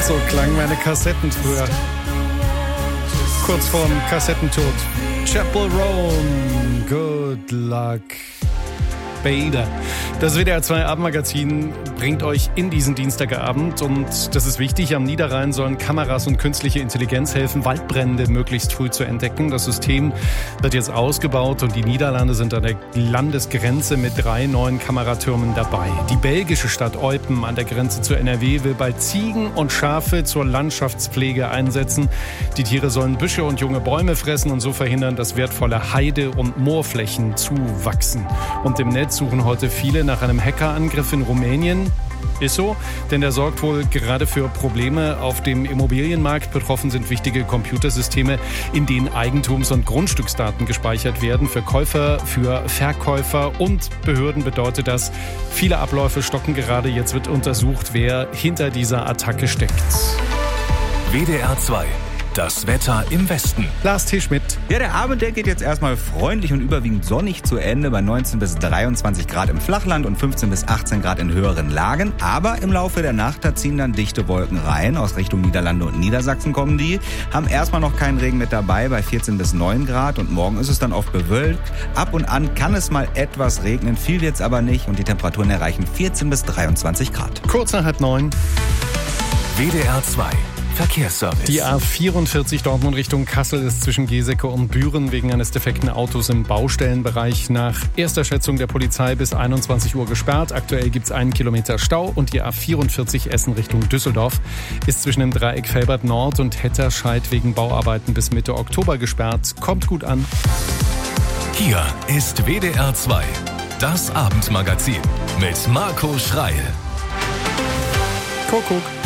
So klangen meine Kassetten früher. Kurz vorm Kassettentod. Chapel Roan, Good Luck, Bader. Das WDR 2 Abendmagazin bringt euch in diesen Dienstagabend und das ist wichtig, am Niederrhein sollen Kameras und künstliche Intelligenz helfen, Waldbrände möglichst früh zu entdecken. Das System wird jetzt ausgebaut und die Niederlande sind an der Landesgrenze mit 3 neuen Kameratürmen dabei. Die belgische Stadt Eupen an der Grenze zur NRW will bald Ziegen und Schafe zur Landschaftspflege einsetzen. Die Tiere sollen Büsche und junge Bäume fressen und so verhindern, dass wertvolle Heide- und Moorflächen zuwachsen. Und im Netz suchen heute viele nach einem Hackerangriff in Rumänien. Ist so, denn der sorgt wohl gerade für Probleme auf dem Immobilienmarkt. Betroffen sind wichtige Computersysteme, in denen Eigentums- und Grundstücksdaten gespeichert werden. Für Käufer, für Verkäufer und Behörden bedeutet das, viele Abläufe stocken gerade. Jetzt wird untersucht, wer hinter dieser Attacke steckt. WDR 2. Das Wetter im Westen. Lars T. Schmidt. Ja, der Abend, der geht jetzt erstmal freundlich und überwiegend sonnig zu Ende bei 19 bis 23 Grad im Flachland und 15 bis 18 Grad in höheren Lagen. Aber im Laufe der Nacht, da ziehen dann dichte Wolken rein. Aus Richtung Niederlande und Niedersachsen kommen die. Haben erstmal noch keinen Regen mit dabei bei 14 bis 9 Grad. Und morgen ist es dann oft bewölkt. Ab und an kann es mal etwas regnen, viel jetzt aber nicht. Und die Temperaturen erreichen 14 bis 23 Grad. Kurz nach 8:30. WDR 2. Verkehrsservice. Die A44 Dortmund Richtung Kassel ist zwischen Geseke und Büren wegen eines defekten Autos im Baustellenbereich nach erster Schätzung der Polizei bis 21 Uhr gesperrt. Aktuell gibt es 1 Kilometer Stau und die A44 Essen Richtung Düsseldorf ist zwischen dem Dreieck Felbert Nord und Hetterscheid wegen Bauarbeiten bis Mitte Oktober gesperrt. Kommt gut an. Hier ist WDR 2. Das Abendmagazin mit Marco Schreil. Kuckuck.